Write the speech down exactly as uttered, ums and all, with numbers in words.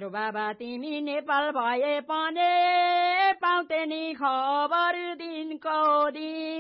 ध्रुव बाबा तिमी नेपाल भए पनि पाउँथे नि खबर दिनको दिन